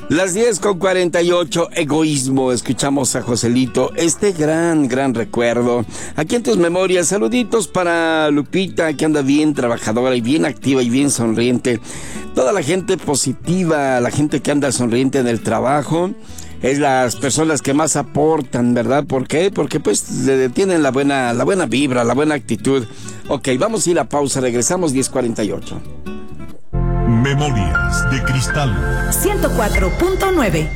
Las 10:48, Egoísmo. Escuchamos a Joselito, este gran recuerdo. Aquí en tus memorias, saluditos para Lupita, que anda bien trabajadora y bien activa y bien sonriente. Toda la gente positiva, la gente que anda sonriente en el trabajo, es las personas que más aportan, ¿verdad? ¿Por qué? Porque pues tienen la buena vibra, la buena actitud. Ok, vamos a ir a pausa, regresamos 10:48. Memorias de Cristal 104.9.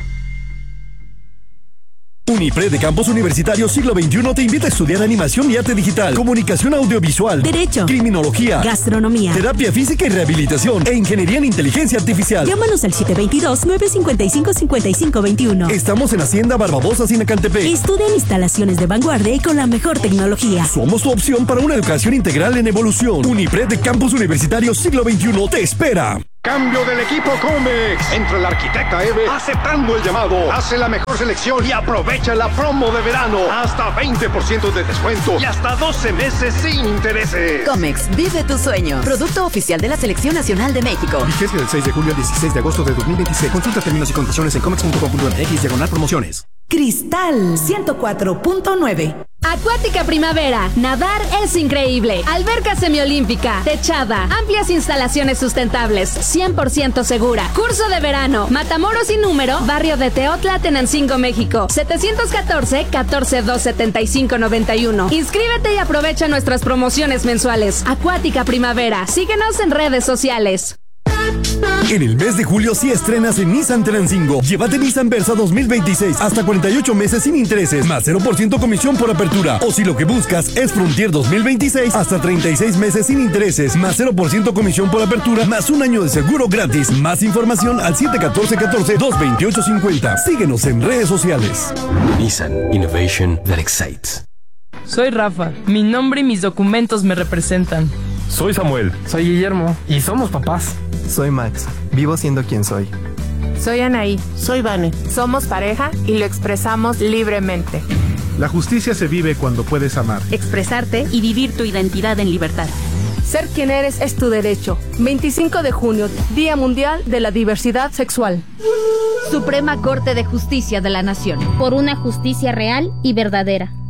Unipred de Campus Universitario Siglo XXI te invita a estudiar animación y arte digital, comunicación audiovisual, derecho, criminología, gastronomía, terapia física y rehabilitación e ingeniería en inteligencia artificial. Llámanos al 722-955-5521. Estamos en Hacienda Barbabosa, Sinacantepec. Estudia en instalaciones de vanguardia y con la mejor tecnología. Somos tu opción para una educación integral en evolución. Unipred de Campus Universitario Siglo XXI te espera. Cambio del equipo Comex. Entra la arquitecta Eve aceptando el llamado. Hace la mejor selección y aprovecha la promo de verano. Hasta 20% de descuento y hasta 12 meses sin intereses. Comex, vive tu sueño. Producto oficial de la Selección Nacional de México. Vigencia del 6 de julio al 16 de agosto de 2026. Consulta términos y condiciones en comex.com.mx/promociones. Cristal 104.9. Acuática Primavera. Nadar es increíble. Alberca semiolímpica, techada, amplias instalaciones sustentables, 100% segura. Curso de verano. Matamoros y número, barrio de Teotla, Tenancingo, México. 714-142-7591. Inscríbete y aprovecha nuestras promociones mensuales. Acuática Primavera. Síguenos en redes sociales. En el mes de julio sí estrenas en Nissan Tenancingo. Llévate Nissan Versa 2026 hasta 48 meses sin intereses, más 0% comisión por apertura. O si lo que buscas es Frontier 2026 hasta 36 meses sin intereses, más 0% comisión por apertura, más un año de seguro gratis. Más información al 714-228-50. Síguenos en redes sociales. Nissan Innovation that excites. Soy Rafa. Mi nombre y mis documentos me representan. Soy Samuel. Soy Guillermo. Y somos papás. Soy Max. Vivo siendo quien soy. Soy Anaí. Soy Vane. Somos pareja y lo expresamos libremente. La justicia se vive cuando puedes amar, expresarte y vivir tu identidad en libertad. Ser quien eres es tu derecho. 25 de junio, Día Mundial de la Diversidad Sexual. Suprema Corte de Justicia de la Nación. Por una justicia real y verdadera.